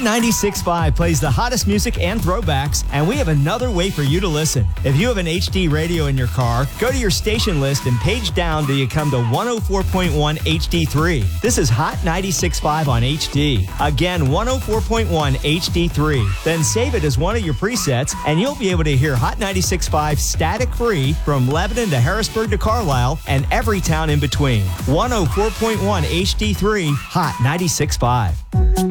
96.5 plays the hottest music and throwbacks, and we have another way for you to listen. If you have an HD radio in your car, go to your station list and page down till you come to 104.1 HD3. This is Hot 96.5 on HD. Again, 104.1 HD3. Then save it as one of your presets, and you'll be able to hear Hot 96.5 static-free from Lebanon to Harrisburg to Carlisle and every town in between. 104.1 HD3, Hot 96.5.